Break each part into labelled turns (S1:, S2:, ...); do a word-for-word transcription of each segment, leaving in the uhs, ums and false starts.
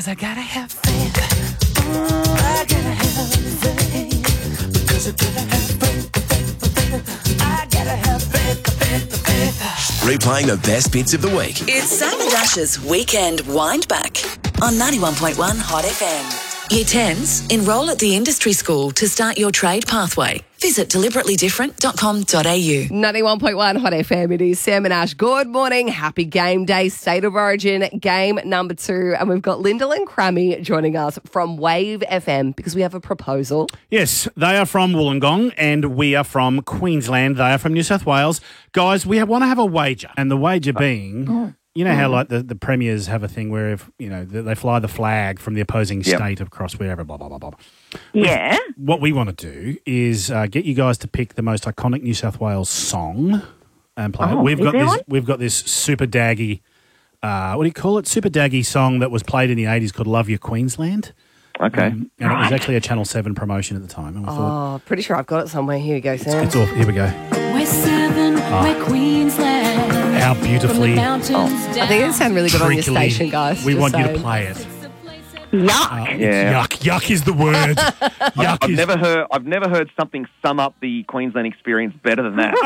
S1: Cause I gotta have faith. Mm, I gotta have faith. Because I gotta have faith, faith, faith. I gotta have faith, faith, faith.
S2: Replaying the best bits of the week.
S3: It's Sam and Ash's Weekend Wind Back on ninety-one point one Hot F M. Year tens, enrol at the industry school to start your trade pathway. Visit deliberately different dot com dot a u.
S4: ninety-one point one Hot F M. It is Sam and Ash. Good morning. Happy game day. State of Origin game number two. And we've got Lyndall and Crammy joining us from Wave F M because we have a proposal.
S5: Yes, they are from Wollongong and we are from Queensland. They are from New South Wales. Guys, we want to have a wager. And the wager being... Oh. You know how like the, the premiers have a thing where if you know they fly the flag from the opposing
S6: Yep.
S5: state across wherever, blah blah blah blah.
S6: Yeah.
S5: What we want to do is uh, get you guys to pick the most iconic New South Wales song and play it.
S6: Oh,
S5: We've
S6: is
S5: got
S6: there
S5: this.
S6: one?
S5: We've got this super daggy. Uh, what do you call it? Super daggy song that was played in the eighties called "Love Your Queensland."
S6: Okay.
S5: Um, and it was actually a Channel Seven promotion at the time. And we thought,
S4: Oh, pretty sure I've got it somewhere. Here you go, Sam.
S5: it's off. Here we go.
S7: We're seven, we're Queensland.
S5: How
S7: From the
S5: beautifully.
S7: mountains down.
S4: I think it sounds really good on your
S5: treacly
S4: station, guys.
S5: We
S4: just
S5: want you to
S4: saying.
S5: play it.
S6: Yuck. yeah.
S5: Yuck. Yuck is the word. Yuck
S6: I've
S5: is
S6: never heard. I've never heard something sum up the Queensland experience better than that.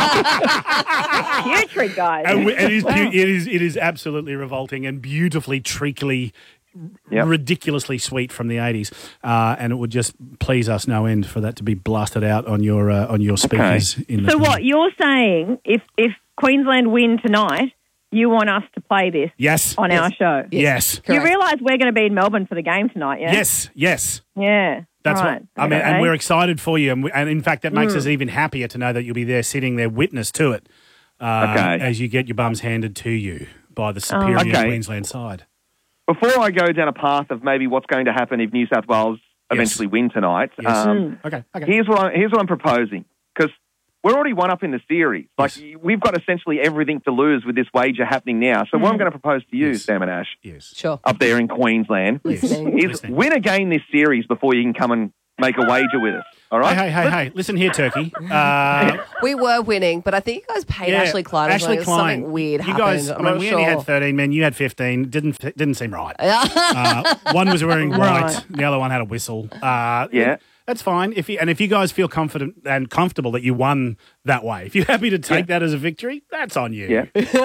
S8: Putrid, guys.
S5: And we- it is, pu- it is, it is absolutely revolting and beautifully treacly,
S6: Yep.
S5: ridiculously sweet from the eighties, uh, and it would just please us no end for that to be blasted out on your uh, on your speakers. In the
S8: So what you're saying, if if Queensland win tonight, you want us to play this
S5: Yes.
S8: on our show?
S5: Yes.
S4: Correct.
S8: You realise we're going to be in Melbourne for the game tonight, yeah?
S5: Yes. Yes.
S8: Yeah.
S5: That's
S8: right.
S5: what I mean,
S8: Okay.
S5: and we're excited for you, and, we, and in fact, that makes
S8: Mm.
S5: us even happier to know that you'll be there, sitting there, witness to it, uh,
S6: Okay.
S5: as you get your bums handed to you by the superior
S6: Okay.
S5: Queensland side.
S6: Before I go down a path of maybe what's going to happen if New South Wales
S5: Yes.
S6: eventually win tonight,
S5: Yes.
S6: um,
S5: Okay. Okay.
S6: here's what I, here's what I'm proposing, because we're already one up in the series. Like
S5: Yes.
S6: we've got essentially everything to lose with this wager happening now. So what I'm going to propose to you,
S5: Yes.
S6: Sam and Ash,
S5: Yes.
S4: Sure.
S6: up there in Queensland,
S4: Listening.
S6: is
S5: Listening.
S6: win again this series before you can come and make a wager with us. All right?
S5: Hey, hey, hey, hey! Listen here, Turkey. Uh,
S4: We were winning, but I think you guys paid
S5: yeah,
S4: Ashley Klein. or
S5: Ashley
S4: something.
S5: Klein.
S4: Something weird
S5: You
S4: happened.
S5: guys,
S4: I'm
S5: I mean,
S4: not
S5: we
S4: sure.
S5: only had thirteen men. You had fifteen. Didn't didn't seem right. uh, one was wearing white.
S8: Right.
S5: The other one had a whistle. Uh,
S6: Yeah.
S5: That's fine. If you, and if you guys feel confident and comfortable that you won that way, if you're happy to take that as a victory, that's on you.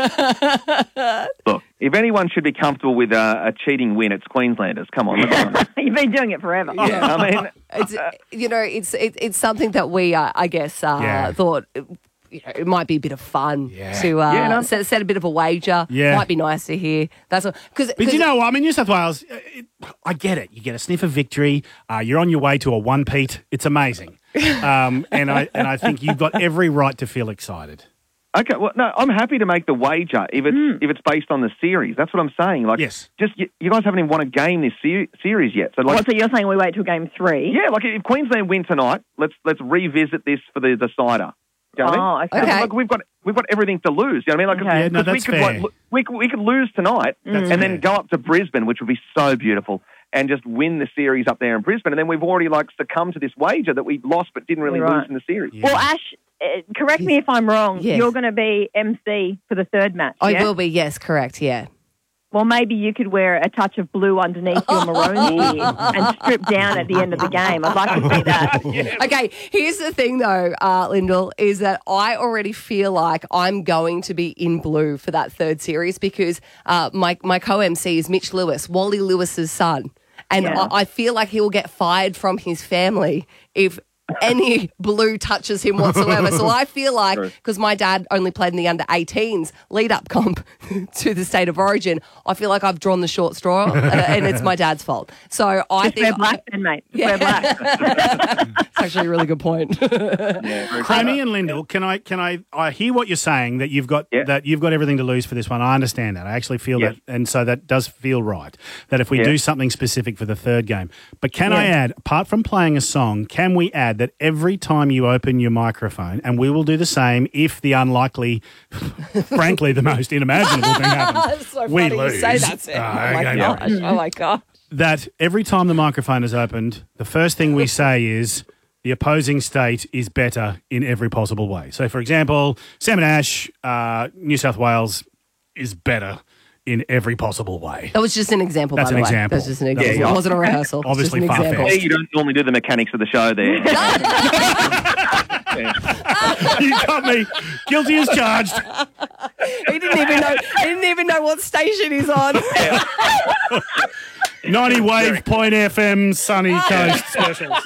S6: Yeah. Look, if anyone should be comfortable with a, a cheating win, it's Queenslanders. Come on. Let's be honest.
S8: You've been doing it forever.
S6: Yeah, I mean,
S4: It's you know, it's it, it's something that we, uh, I guess, uh,
S5: Yeah.
S4: thought. You know, it might be a bit of fun
S5: Yeah.
S4: to uh,
S6: Yeah, no.
S4: set, set a bit of a wager.
S5: Yeah.
S4: Might be nice to hear. That's because.
S5: But you know what? I mean, New South Wales, uh, it, I get it. You get a sniff of victory. Uh, you're on your way to a one-peat. It's amazing. Um, and I and I think you've got every right to feel excited.
S6: okay, well, no, I'm happy to make the wager if it's if it's based on the series. That's what I'm saying. Like,
S5: Yes.
S6: just you, you guys haven't even won a game this se- series yet. So, like,
S8: What, so you're saying we wait till game three?
S6: yeah, like if Queensland win tonight, let's let's revisit this for the decider. Do you know what I mean?
S8: Oh, okay.
S4: Okay.
S6: Like we've got we've got everything to lose. You know what I mean? Like,
S8: Okay.
S5: Yeah, no,
S6: 'cause we
S5: that's
S6: could
S5: fair.
S6: like, lo- we could, we could lose tonight
S5: That's
S6: and then
S5: fair.
S6: go up to Brisbane, which would be so beautiful, and just win the series up there in Brisbane. And then we've already like succumbed to this wager that we lost but didn't really
S8: Right.
S6: lose in the series.
S5: Yeah.
S8: Well, Ash, uh, correct me if I'm wrong.
S4: Yes.
S8: You're going to be M C for the third match.
S4: I
S8: yeah?
S4: will be. Yes, correct. Yeah.
S8: Well, maybe you could wear a touch of blue underneath your maroon gear and strip down at the end of the game. I'd like to see that.
S4: Okay, here's the thing though, uh, Lyndall, is that I already feel like I'm going to be in blue for that third series because uh, my, my co-M C is Mitch Lewis, Wally Lewis's son. And
S8: Yeah.
S4: I, I feel like he will get fired from his family if any blue touches him whatsoever. So I feel like, because my dad only played in the under eighteens lead up comp to the State of Origin, I feel like I've drawn the short straw uh, and it's my dad's fault. So I
S8: Just
S4: think
S8: wear black then, mate. Just wear black.
S4: It's actually a really good point.
S5: Crammy and Lyndall, can I can I I hear what you're saying that you've got
S6: Yeah.
S5: that you've got everything to lose for this one. I understand that. I actually feel
S6: Yes.
S5: that, and so that does feel right. That if we
S6: Yeah.
S5: do something specific for the third game, but can I add, apart from playing a song, can we add that every time you open your microphone, and we will do the same if the unlikely, frankly, the most unimaginable thing happens,
S4: It's so
S5: we
S4: funny you
S5: lose.
S4: say that, Sam.
S5: Uh,
S4: Oh, my
S5: okay,
S4: gosh. Oh, my God.
S5: that every time the microphone is opened, the first thing we say is the opposing state is better in every possible way. So, for example, Sam and Ash, uh, New South Wales is better in every possible way.
S4: That was just an example,
S5: That's
S4: by
S5: an
S4: the way.
S5: example.
S4: That was just an
S5: That was
S4: example.
S6: not-
S4: It wasn't a rehearsal. It's
S5: Obviously
S4: just an example.
S5: far-fetched.
S6: You don't normally do the mechanics of the show there.
S5: You got me. Guilty as charged.
S4: He didn't even know. He didn't even know what station he's on.
S5: ninety Wave Point F M Sunny Coast specials.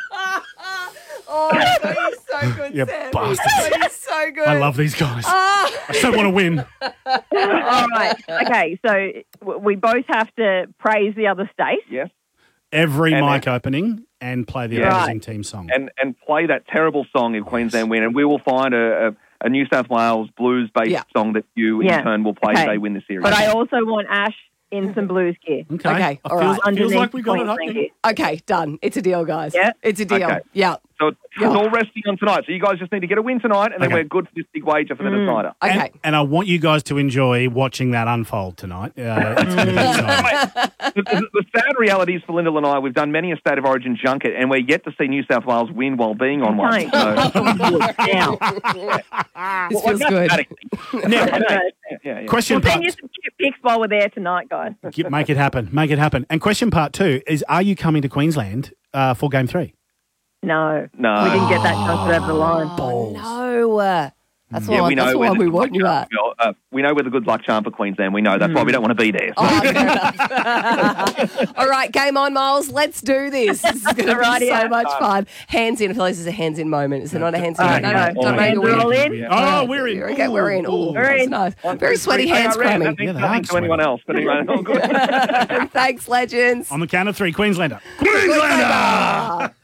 S4: Oh, that is so good,
S5: You
S4: Sam.
S5: bastards.
S4: That is so good.
S5: I love these guys. I just don't want to win.
S8: All right. Okay, so w- we both have to praise the other state.
S6: Yes.
S5: Every
S6: And-
S5: mic opening and play the
S6: Yeah.
S5: opposing team song.
S6: And and play that terrible song if Queensland win, and we will find a, a, a New South Wales blues-based
S4: Yeah.
S6: song that you
S8: Yeah.
S6: in turn will play
S8: Okay.
S6: if they win the series.
S8: But I also want Ash in some blues gear.
S5: Okay.
S4: Okay,
S5: It
S4: all
S5: feels,
S4: right.
S5: it feels
S8: Underneath
S5: like we got it up
S8: Queensland
S5: there.
S8: gear.
S4: Okay, done. It's a deal, guys.
S8: Yeah?
S4: It's a deal.
S6: Okay.
S4: Yeah.
S6: So it's,
S4: Yeah.
S6: it's all resting on tonight. So you guys just need to get a win tonight, and then
S5: Okay.
S6: we're good for this big wager for the decider.
S4: Okay.
S5: And, and I want you guys to enjoy watching that unfold tonight. Uh, it's going to be exciting.
S6: the, the, the sad reality is for Lyndall and I, we've done many a State of Origin junket, and we're yet to see New South Wales win while being on one.
S8: Don't.
S6: So,
S8: Now.
S4: This feels good.
S5: Now,
S6: yeah, yeah, yeah.
S5: question
S8: We'll
S5: part
S8: send you some cute pics while we're there tonight, guys.
S5: Get- make it happen. Make it happen. And question part two is: are you coming to Queensland uh, for Game Three?
S8: No.
S6: No.
S8: We didn't get that chance over the line.
S4: No. uh, That's why,
S6: Yeah, we know
S4: that's
S6: where
S4: why
S6: the
S4: we
S6: good luck
S4: want you
S6: charm-
S4: at.
S6: well, uh, we know where the good luck charm for Queensland. We know that's why we don't want to be there.
S4: Oh, fair enough. All right, game on, Miles. Let's do this. This is going to be
S8: Righty,
S4: so
S8: yeah.
S4: much fun. Hands in. I feel like this is a hands in moment. Is it not a hands in?
S8: Uh,
S4: no,
S8: no.
S4: no, don't make it
S8: Hands are all
S4: weird.
S8: in.
S5: Oh, we're in.
S4: Okay, we're in.
S5: Ooh,
S4: Oh,
S5: ooh.
S8: We're
S4: that's
S8: in.
S4: nice.
S6: One,
S4: Very
S6: two,
S4: sweaty
S6: three.
S4: hands,
S6: I ran.
S4: Crammy.
S6: That means
S5: Yeah, they
S6: nothing
S5: are
S6: to anyone
S5: sweaty.
S6: else. But anyway, all good.
S4: Thanks, legends.
S5: On the count of three, Queenslander. Queenslander!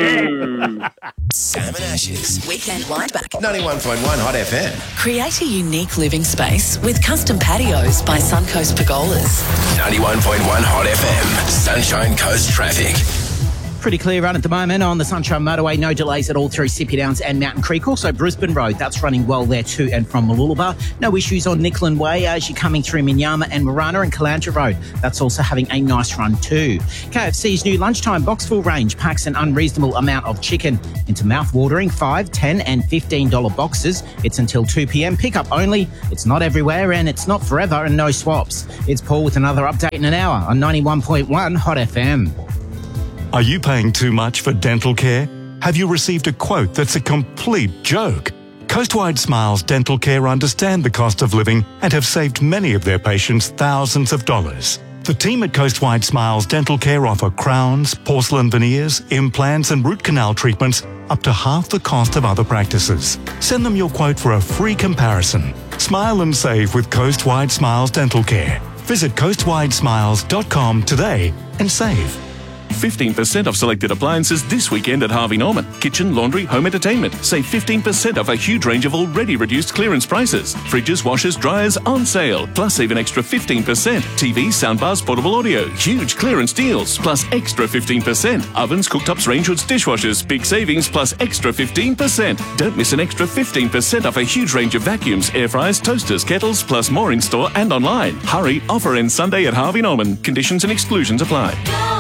S2: Sam and Ashes.
S3: Weekend Windback.
S2: ninety-one point one Hot F M.
S3: Create a unique living space with custom patios by Suncoast Pergolas.
S2: ninety-one point one Hot F M. Sunshine Coast traffic.
S9: Pretty clear run at the moment on the Sunshine Motorway. No delays at all through Sippy Downs and Mountain Creek. Also Brisbane Road, that's running well there to and from Mooloolaba. No issues on Nicklin Way as you're coming through Minyama and Marana, and Kalandra Road. That's also having a nice run too. K F C's new lunchtime Boxful range packs an unreasonable amount of chicken into mouth-watering five, ten and fifteen dollars boxes. It's until two p.m. Pick-up only. It's not everywhere and it's not forever, and no swaps. It's Paul with another update in an hour on ninety-one point one Hot F M.
S10: Are you paying too much for dental care? Have you received a quote that's a complete joke? Coastwide Smiles Dental Care understand the cost of living and have saved many of their patients thousands of dollars. The team at Coastwide Smiles Dental Care offer crowns, porcelain veneers, implants and root canal treatments up to half the cost of other practices. Send them your quote for a free comparison. Smile and save with Coastwide Smiles Dental Care. Visit coastwide smiles dot com today and save.
S11: fifteen percent off selected appliances this weekend at Harvey Norman. Kitchen, laundry, home entertainment. Save fifteen percent off a huge range of already reduced clearance prices. Fridges, washers, dryers on sale. Plus save an extra fifteen percent. T Vs, soundbars, portable audio. Huge clearance deals. Plus extra fifteen percent. Ovens, cooktops, range hoods, dishwashers. Big savings plus extra fifteen percent. Don't miss an extra fifteen percent off a huge range of vacuums, air fryers, toasters, kettles, plus more in store and online. Hurry, offer ends Sunday at Harvey Norman. Conditions and exclusions apply.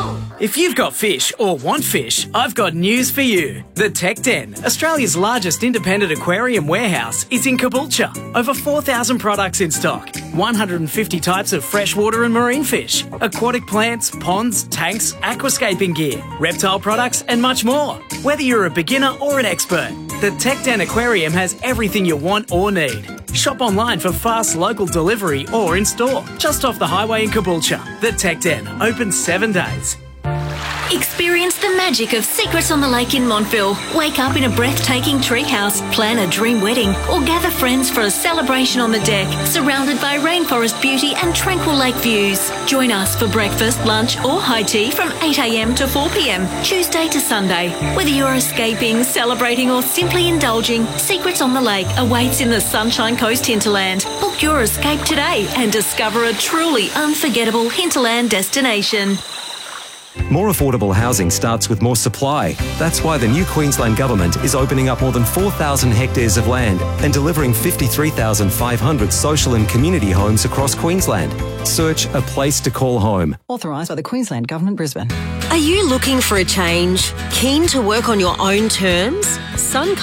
S12: If you've got fish or want fish, I've got news for you. The Tech Den, Australia's largest independent aquarium warehouse, is in Caboolture. Over four thousand products in stock, one hundred fifty types of freshwater and marine fish, aquatic plants, ponds, tanks, aquascaping gear, reptile products and much more. Whether you're a beginner or an expert, the Tech Den Aquarium has everything you want or need. Shop online for fast local delivery or in store, just off the highway in Caboolture. The Tech Den, open seven days.
S13: Experience the magic of Secrets on the Lake in Montville. Wake up in a breathtaking treehouse, plan a dream wedding, or gather friends for a celebration on the deck, surrounded by rainforest beauty and tranquil lake views. Join us for breakfast, lunch, or high tea from eight a.m. to four p.m, Tuesday to Sunday. Whether you're escaping, celebrating, or simply indulging, Secrets on the Lake awaits in the Sunshine Coast hinterland. Book your escape today and discover a truly unforgettable hinterland destination.
S14: More affordable housing starts with more supply. That's why the new Queensland Government is opening up more than four thousand hectares of land and delivering fifty-three thousand five hundred social and community homes across Queensland. Search a place to call home.
S15: Authorised by the Queensland Government, Brisbane.
S16: Are you looking for a change? Keen to work on your own terms? Suncoast Cab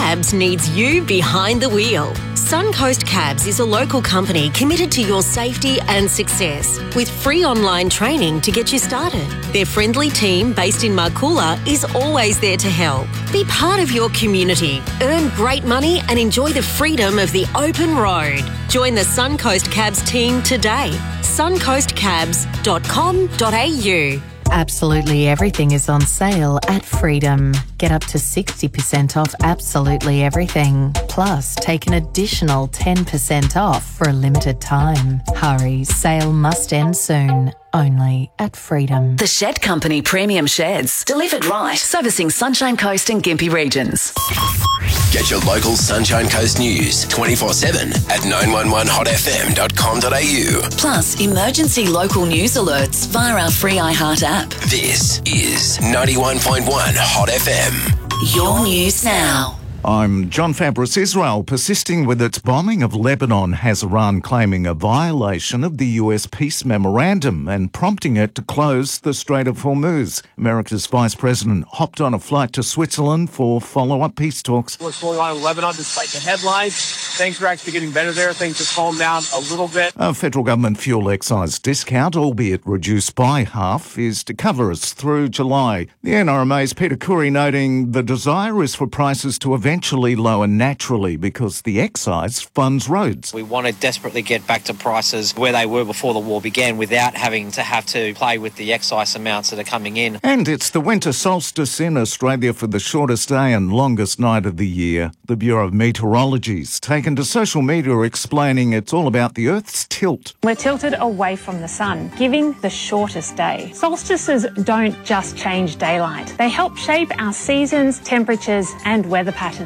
S16: Cabs needs you behind the wheel. Suncoast Cabs is a local company committed to your safety and success, with free online training to get you started. Their friendly team based in Markoola is always there to help. Be part of your community, earn great money and enjoy the freedom of the open road. Join the Suncoast Cabs team today. suncoast cabs dot com dot a u.
S17: Absolutely everything is on sale at Freedom. Get up to sixty percent off absolutely everything. Plus, take an additional ten percent off for a limited time. Hurry, sale must end soon. Only at Freedom.
S3: The Shed Company Premium Sheds. Delivered right. Servicing Sunshine Coast and Gympie regions.
S2: Get your local Sunshine Coast news twenty-four seven at nine one one hot f m dot com dot a u.
S3: Plus, emergency local news alerts via our free iHeart app.
S2: This is ninety-one point one Hot F M.
S3: Your news now.
S18: I'm John Fabris. Israel persisting with its bombing of Lebanon has Iran claiming a violation of the U S peace memorandum and prompting it to close the Strait of Hormuz. America's Vice President hopped on a flight to Switzerland for follow-up peace talks.
S19: What's going on in Lebanon despite the headlines? Things are actually getting better there. Things have calmed down a little bit.
S18: A federal government fuel excise discount, albeit reduced by half, is to cover us through July. The N R M A's Peter Curry noting the desire is for prices to eventually eventually lower naturally because the excise funds roads.
S20: We want to desperately get back to prices where they were before the war began without having to have to play with the excise amounts that are coming in.
S18: And it's the winter solstice in Australia for the shortest day and longest night of the year. The Bureau of Meteorology's taken to social media explaining it's all about the Earth's tilt.
S21: We're tilted away from the sun, giving the shortest day. Solstices don't just change daylight. They help shape our seasons, temperatures and weather patterns.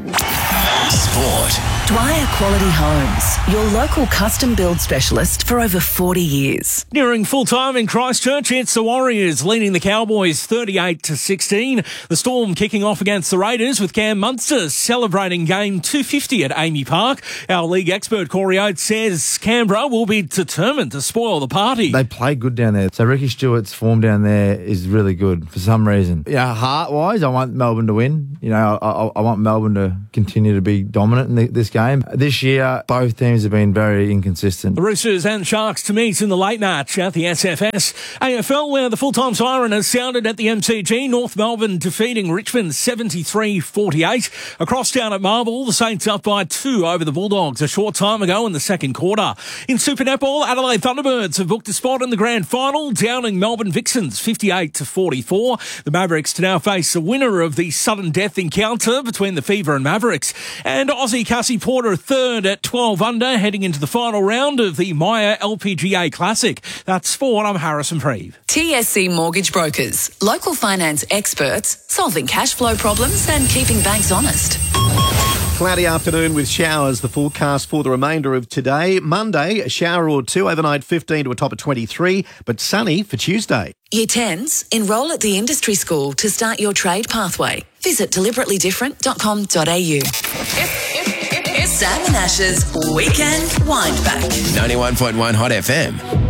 S2: Sport.
S3: Dwyer Quality Homes, your local custom build specialist for over forty years.
S22: Nearing full time in Christchurch, it's the Warriors leading the Cowboys thirty-eight to sixteen. The Storm kicking off against the Raiders with Cam Munster celebrating game two fifty at Amy Park. Our league expert Corey Oates says Canberra will be determined to spoil the party.
S23: They play good down there. So Ricky Stewart's form down there is really good for some reason. Yeah, heart-wise, I want Melbourne to win. You know, I, I, I want Melbourne to continue to be dominant in the, this game. This year, both teams have been very inconsistent.
S22: The Roosters and Sharks to meet in the late match at the S F S. A F L, where the full-time siren has sounded at the M C G. North Melbourne defeating Richmond seventy-three forty-eight. Across down at Marble, the Saints up by two over the Bulldogs a short time ago in the second quarter. In Super Netball, Adelaide Thunderbirds have booked a spot in the grand final, downing Melbourne Vixens fifty-eight to forty-four. The Mavericks to now face the winner of the sudden death encounter between the Fever and Mavericks. And Aussie Cassie Porter third at twelve under, heading into the final round of the Maya L P G A Classic. That's sport. I'm Harrison Preeve.
S3: T S C Mortgage Brokers, local finance experts, solving cash flow problems and keeping banks honest.
S24: Cloudy afternoon with showers, the forecast for the remainder of today. Monday, a shower or two, overnight fifteen to a top of twenty-three, but sunny for Tuesday.
S3: Year tens, enrol at the industry school to start your trade pathway. Visit deliberately different dot com dot a u. Sam and Ash's Weekend Windback.
S2: ninety-one point one Hot F M.